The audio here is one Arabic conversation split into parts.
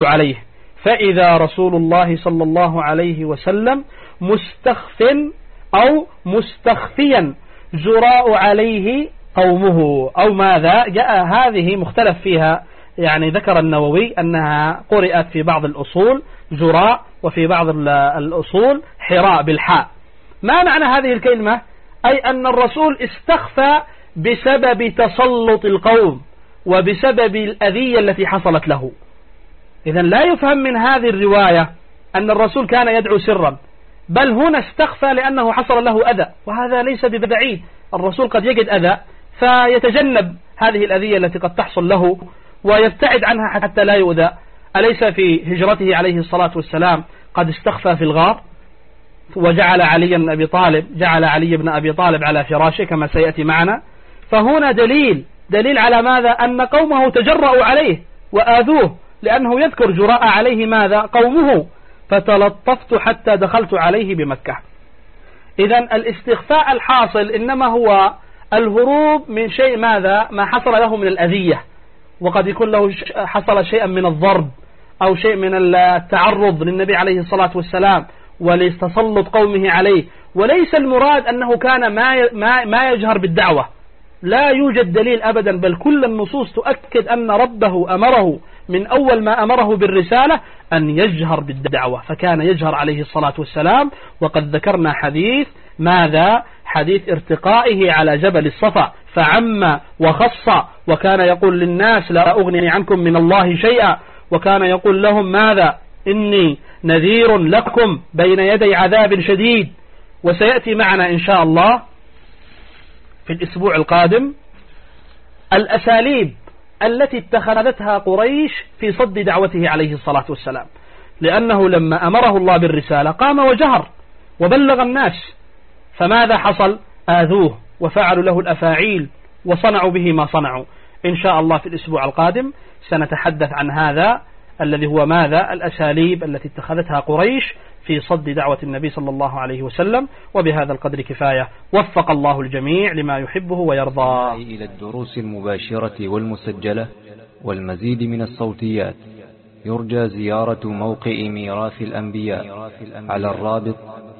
عليه. فإذا رسول الله صلى الله عليه وسلم مستخف أو مستخفيا جراء عليه قومه أو ماذا جاء، هذه مختلف فيها، يعني ذكر النووي أنها قرأت في بعض الأصول جراء وفي بعض الأصول حراء بالحاء. ما معنى هذه الكلمة؟ أي أن الرسول استخفى بسبب تسلط القوم وبسبب الأذية التي حصلت له. إذن لا يفهم من هذه الرواية أن الرسول كان يدعو سرا، بل هنا استخفى لأنه حصل له أذى، وهذا ليس ببعيد. الرسول قد يجد أذى فيتجنب هذه الأذية التي قد تحصل له ويبتعد عنها حتى لا يؤذى. أليس في هجرته عليه الصلاة والسلام قد استخفى في الغار وجعل علي بن أبي طالب على فراشه كما سيأتي معنا؟ فهنا دليل على ماذا؟ أن قومه تجرأوا عليه وآذوه، لأنه يذكر جراء عليه ماذا؟ قومه. فتلطفت حتى دخلت عليه بمكة. إذن الاستخفاء الحاصل إنما هو الهروب من شيء ماذا؟ ما حصل له من الأذية، وقد يكون له حصل شيئا من الضرب أو شيء من التعرض للنبي عليه الصلاة والسلام ولتسلط قومه عليه. وليس المراد أنه كان ما يجهر بالدعوة، لا يوجد دليل أبدا، بل كل النصوص تؤكد أن ربه أمره من أول ما أمره بالرسالة أن يجهر بالدعوة، فكان يجهر عليه الصلاة والسلام. وقد ذكرنا حديث ماذا؟ حديث ارتقائه على جبل الصفا فعم وخص، وكان يقول للناس لا أغني عنكم من الله شيئا، وكان يقول لهم ماذا؟ إني نذير لكم بين يدي عذاب شديد. وسيأتي معنا إن شاء الله في الأسبوع القادم الأساليب التي اتخذتها قريش في صد دعوته عليه الصلاة والسلام، لأنه لما أمره الله بالرسالة قام وجهر وبلغ الناس، فماذا حصل؟ آذوه وفعلوا له الأفاعيل وصنعوا به ما صنعوا. إن شاء الله في الأسبوع القادم سنتحدث عن هذا الذي هو ماذا؟ الأساليب التي اتخذتها قريش في صد دعوة النبي صلى الله عليه وسلم. وبهذا القدر كفاية، وفق الله الجميع لما يحبه ويرضاه. إلى الدروس المباشرة والمسجلة والمزيد من الصوتيات يرجى زيارة موقع ميراث الأنبياء على الرابط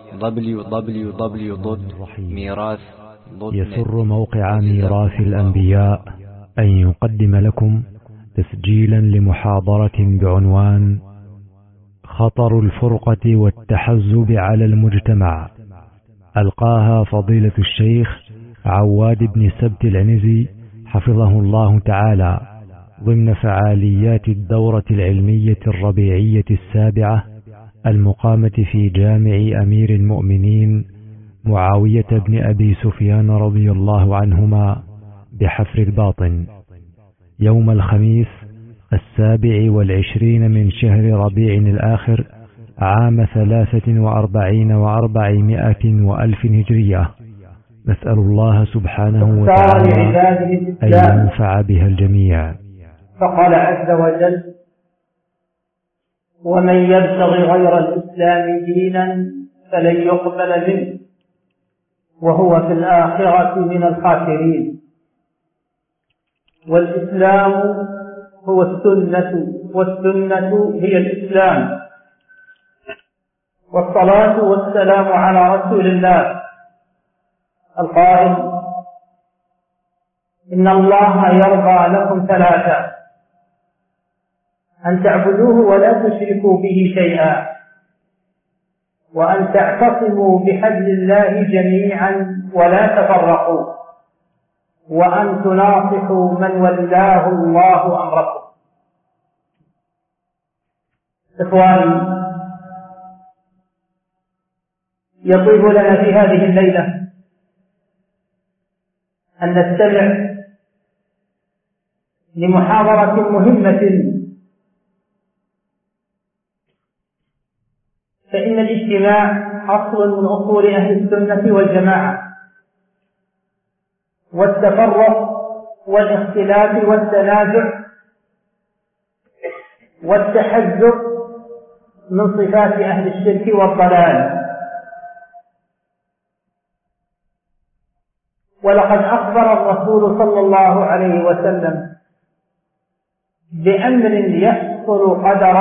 www.mirath.net. يسر موقع ميراث الأنبياء أن يقدم لكم تسجيلا لمحاضرة بعنوان خطر الفرقة والتحزب على المجتمع، ألقاها فضيلة الشيخ عواد بن سبت العنزي حفظه الله تعالى ضمن فعاليات الدورة العلمية الربيعية السابعة المقامة في جامع أمير المؤمنين معاوية بن أبي سفيان رضي الله عنهما بحفر الباطن يوم الخميس 27 من شهر ربيع الآخر عام 43 و400 وألف هجرية. نسأل الله سبحانه وتعالى أن ينفع بها الجميع. فقال عز وجل: ومن يبتغي غير الإسلام دينا فلن يقبل منه وهو في الآخرة من الخاسرين. والإسلام هو السنة، والسنة هي الإسلام. والصلاة والسلام على رسول الله القائل: إن الله يرضى لكم ثلاثة: أن تعبدوه ولا تشركوا به شيئا، وأن تعتصموا بحبل الله جميعا ولا تفرقوا، وأن تناصحوا من ولاه الله أمركم. إخواني، يطيب لنا في هذه الليلة أن نستمع لمحاضرة مهمة، فإن الاجتماع أصل من أصول أهل السنة والجماعة، والتفرق والاختلاف والتنازع والتحزب من صفات أهل الشرك والضلال. ولقد أخبر الرسول صلى الله عليه وسلم بأمر يحصل قدرا